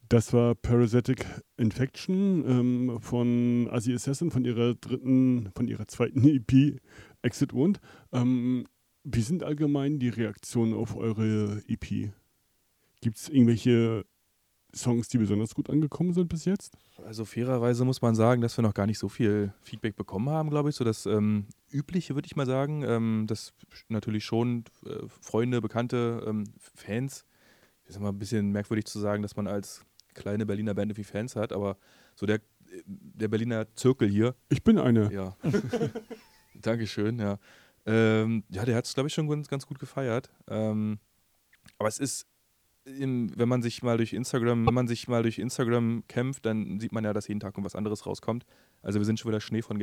Das war Parasitic Infection von Asi Assassin, von ihrer zweiten EP Exit Wound. Wie sind allgemein die Reaktionen auf eure EP? Gibt es irgendwelche Songs, die besonders gut angekommen sind bis jetzt? Also fairerweise muss man sagen, dass wir noch gar nicht so viel Feedback bekommen haben, glaube ich. So das Übliche, würde ich mal sagen. Das natürlich schon Freunde, Bekannte, Fans. Das ist immer ein bisschen merkwürdig zu sagen, dass man als kleine Berliner Band irgendwie Fans hat, aber so der Berliner Zirkel hier. Ich bin eine. Ja. Dankeschön, ja. Ja, der hat es, glaube ich, schon ganz gut gefeiert. Aber es ist, wenn man sich mal durch Instagram kämpft, dann sieht man ja, dass jeden Tag was anderes rauskommt. Also wir sind schon wieder Schnee von